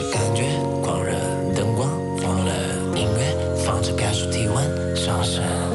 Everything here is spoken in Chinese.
感觉，狂热灯光，欢乐音乐，放着感受体温上升。